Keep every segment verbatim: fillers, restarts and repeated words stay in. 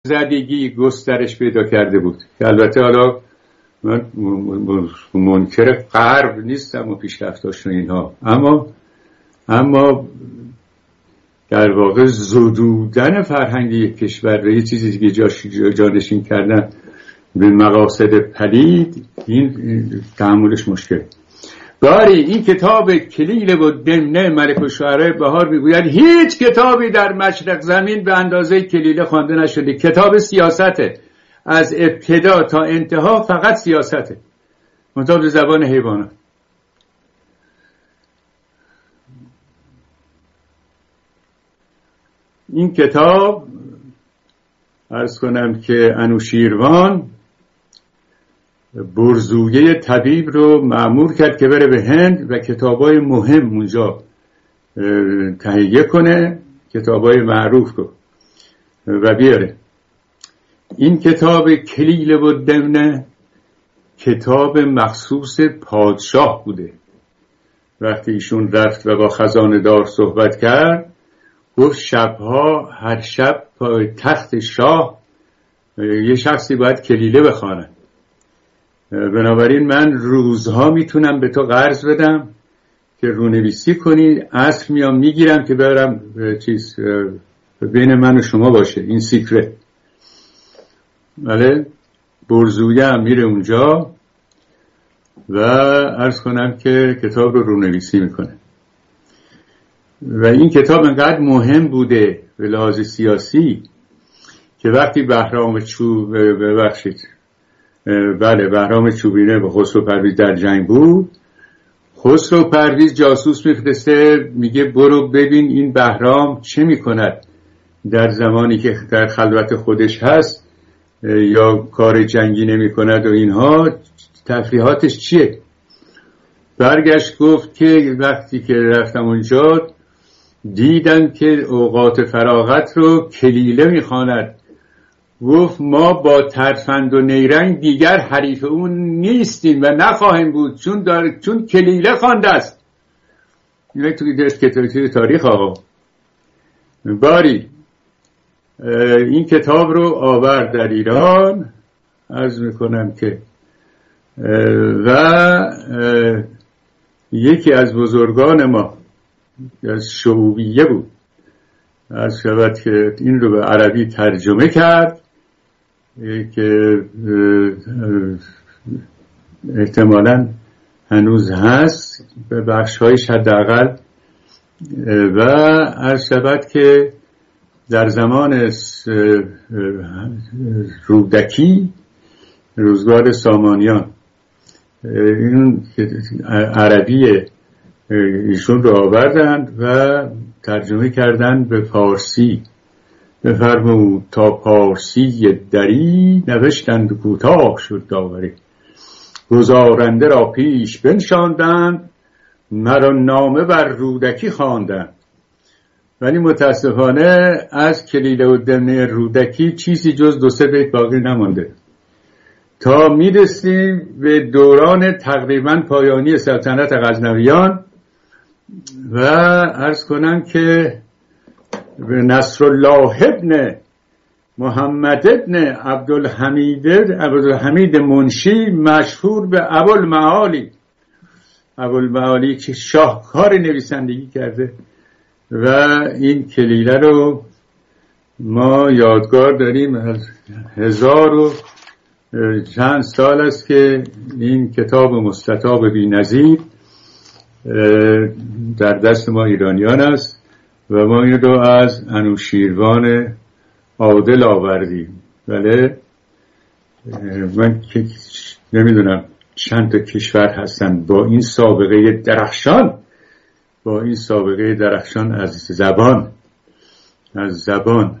زدگی گسترش پیدا کرده بود. البته حالا من منکر غرب نیستم و پیشرفتاش و اینها، اما اما در واقع زدودن فرهنگ یک کشور یه چیزی دیگه جاش جانشین کردن به مقاصد پلید، این تحملش مشکل. باری این کتاب کلیل و دمنه ملک الشعراء بهار میگوید هیچ کتابی در مشرق زمین به اندازه کلیله خوانده نشده. کتاب سیاسته، از ابتدا تا انتها فقط سیاسته، منتها به زبان حیوانات. این کتاب عرض کنم که انوشیروان برزویه طبیب رو مأمور کرد که بره به هند و کتابای مهم اونجا تهیه کنه، کتابای معروف رو و بیاره. این کتاب کلیل و دمنه کتاب مخصوص پادشاه بوده. وقتی ایشون رفت و با خزانه دار صحبت کرد، گفت شبها هر شب پای تخت شاه یه شخصی باید کلیله بخواند. بنابراین من روزها میتونم به تو قرض بدم که رونویسی کنی، عصر میام میگیرم که برم چیز بین من و شما باشه، این سیکرت. بله، برزویه هم میره اونجا و عرض کنم که کتاب رو رونویسی میکنه. و این کتاب انقدر مهم بوده به لحاظ سیاسی که وقتی بهرام چوب ببخشید بله بهرام چوبینه با خسرو پرویز در جنگ بود، خسرو پرویز جاسوس میفرسته میگه برو ببین این بهرام چه میکند در زمانی که در خلوت خودش هست، یا کار جنگی نمیکند و اینها، تفریحاتش چیه. برگشت گفت که وقتی که رفتم اونجا دیدم که اوقات فراغت رو کلیله میخواند. گفت ما با ترفند و نیرنگ دیگر حریف اون نیستیم و نخواهیم بود، چون داره چون کلیله خوانده است. این تو کتاب تاریخ آقا. باری این کتاب رو آورد در ایران، عرض میکنم که و یکی از بزرگان ما از شعوبیه بود، از شود که این رو به عربی ترجمه کرد که احتمالاً هنوز هست به بخش‌هایش حداقل، و از شود که در زمان رودکی، روزگار سامانیان، این عربی ایشون رو آوردند و ترجمه کردند به فارسی. بفرمود تا پارسی دری، نوشتند کوتاه شد داوری. گزارنده را پیش بنشاندند، مرا نامه بر رودکی خواندند. ولی متاسفانه از کلیله و دمنه رودکی چیزی جز دو سه بیت باقی نمانده تا میرسیم به دوران تقریبا پایانی سلطنت غزنویان و عرض کنم که نصرالله ابن محمد ابن عبدالحمید عبدالحمید منشی، مشهور به ابوالمعالی ابوالمعالی که شاهکار نویسندگی کرده، و این کلیله رو ما یادگار داریم. از هزار و چند سال است که این کتاب مستطاب بی نظیر در دست ما ایرانیان است و ما این رو از انوشیروان عادل آوردیم. بله، من که نمیدونم چند تا کشور هستن با این سابقه درخشان با این سابقه درخشان از زبان از زبان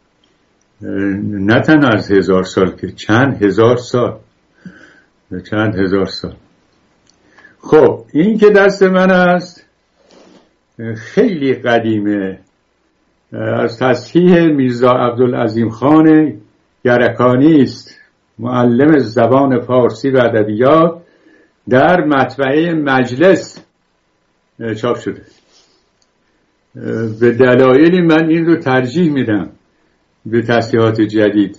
نه تنها از هزار سال که چند هزار سال چند هزار سال. خب این که دست من است خیلی قدیمه، از تصحیح میرزا عبدالعظیم خان گرکانی است، معلم زبان فارسی و ادبیات، در مطبعه مجلس چاپ شده. به دلایلی من این رو ترجیح میدم به تصحیحات جدید